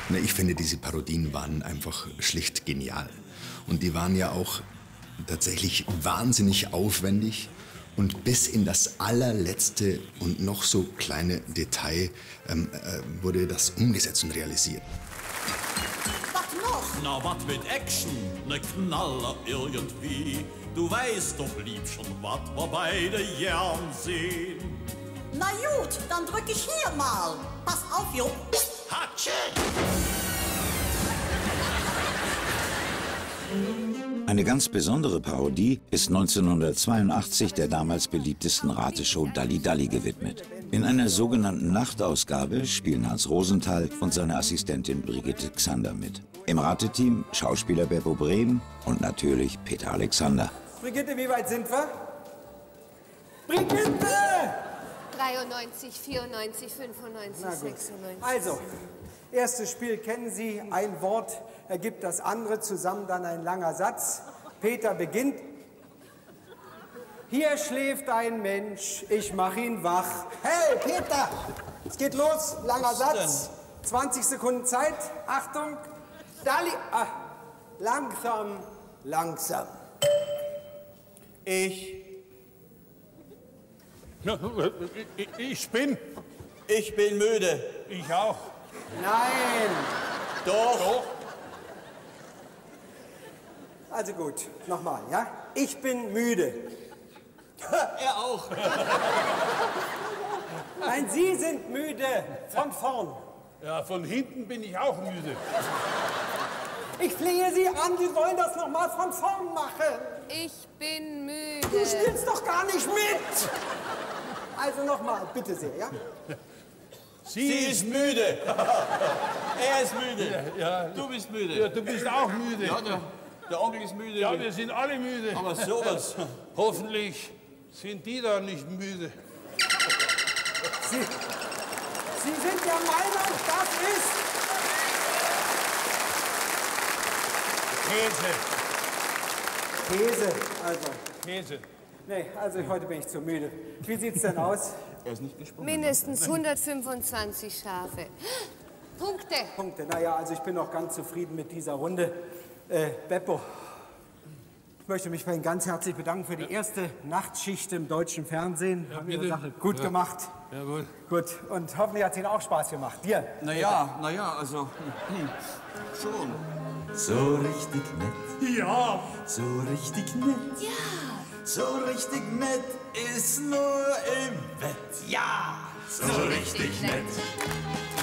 Na, ich finde, diese Parodien waren einfach schlicht genial. Und die waren ja auch tatsächlich wahnsinnig aufwendig und bis in das allerletzte und noch so kleine Detail wurde das umgesetzt und realisiert. Was noch? Na, wat mit Action, ne Knaller irgendwie. Du weißt doch lieb schon, wat wir beide gern sehen. Na gut, dann drück ich hier mal. Pass auf, Jo. Hatsche! Eine ganz besondere Parodie ist 1982 der damals beliebtesten Rateshow Dalli Dalli gewidmet. In einer sogenannten Nachtausgabe spielen Hans Rosenthal und seine Assistentin Brigitte Xander mit. Im Rateteam Schauspieler Beppo Brehm und natürlich Peter Alexander. Brigitte, wie weit sind wir? Brigitte! 93, 94, 95, 96. Also, erstes Spiel kennen Sie. Ein Wort ergibt das andere, zusammen dann ein langer Satz. Peter beginnt. Hier schläft ein Mensch, ich mach ihn wach. Hey, Peter! Es geht los, langer Satz. 20 Sekunden Zeit. Achtung. Dalli. Ah, langsam, langsam. Ich bin müde. Ich auch. Nein. Doch. Also gut, nochmal, ja? Ich bin müde. Er auch. Nein, Sie sind müde. Von vorn. Ja, von hinten bin ich auch müde. Ich flehe Sie an, Sie sollen das nochmal von vorn machen. Ich bin müde. Du spielst doch gar nicht mit. Also nochmal, bitte sehr, ja? Sie ist müde. Er ist müde. Ja, Du bist müde. ja, du bist auch müde. Ja, der Onkel ist müde. Ja, wir sind alle müde. Aber sowas. Hoffentlich sind die da nicht müde. Sie sind der Meinung, das ist... Käse. Käse, also. Käse. Nee, also heute bin ich zu müde. Wie sieht's denn aus? Er ist nicht gesprungen. Mindestens 125 Schafe. Punkte. Punkte. Naja, also ich bin noch ganz zufrieden mit dieser Runde. Beppo, ich möchte mich bei Ihnen ganz herzlich bedanken für die erste Nachtschicht im deutschen Fernsehen. Ja, Haben Ihre bitte. Sache gut gemacht. Jawohl. Gut, und hoffentlich hat es Ihnen auch Spaß gemacht. Dir? Naja, also schon. So richtig nett, Ja. so richtig nett. Ja. So richtig nett ist nur im Bett. Ja. So richtig nett.